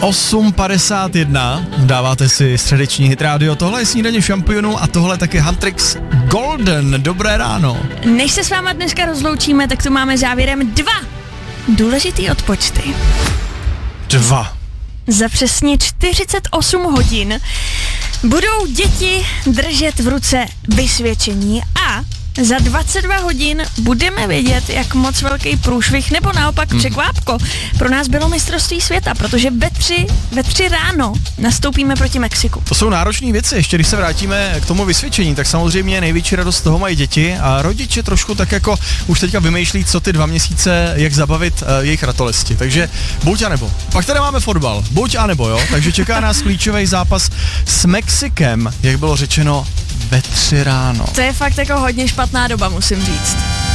8:51, dáváte si středeční hit rádio, tohle je Snídaně šampionů a tohle taky Huntrix Golden, dobré ráno. Než se s váma dneska rozloučíme, tak tu máme závěrem 2 důležitý odpočty. 2. Za přesně 48 hodin budou děti držet v ruce vysvědčení a za 22 hodin budeme vědět, jak moc velký průšvih nebo naopak překvápko pro nás bylo mistrovství světa, protože ve 3 ráno nastoupíme proti Mexiku. To jsou náročné věci, ještě když se vrátíme k tomu vysvědčení, tak samozřejmě největší radost z toho mají děti a rodiče trošku tak jako už teďka vymýšlí, co ty 2 měsíce, jak zabavit jejich ratolesti, takže buď a nebo. Pak tady máme fotbal, buď a nebo, jo, takže čeká nás klíčový zápas s Mexikem, jak bylo řečeno, ve 3 ráno. To je fakt jako hodně špatná doba, musím říct.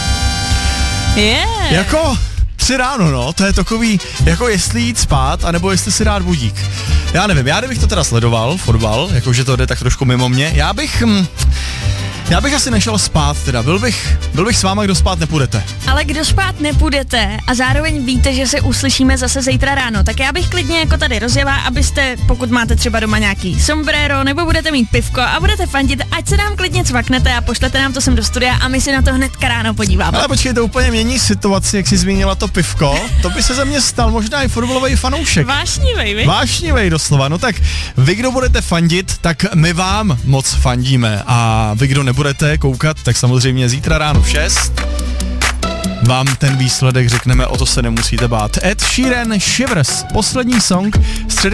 Jako 3 ráno, no, to je takový, jako jestli jít spát, anebo jestli si dát budík. Já nevím, kdybych to teda sledoval, fotbal, jakože to jde tak trošku mimo mě, já bych asi nešel spát teda, byl bych s váma, kdo spát nepůjdete. Ale kdo spát nepůjdete a zároveň víte, že se uslyšíme zase zítra ráno, tak já bych klidně jako tady rozjela, abyste, pokud máte třeba doma nějaký sombrero, nebo budete mít pivko a budete fandit, ať se nám klidně cvaknete a pošlete nám to sem do studia a my si na to hnedka ráno podíváme. Ale počkej, to úplně mění situaci, jak jsi zmínila to pivko, to by se ze mě stal možná i fotbalový fanoušek. Vášnivej doslova, no tak vy, kdo budete fandit, tak my vám moc fandíme a vy, kdo nebudete koukat, tak samozřejmě zítra ráno v 6 vám ten výsledek řekneme, o to se nemusíte bát. Ed Sheeran, Shivers, poslední song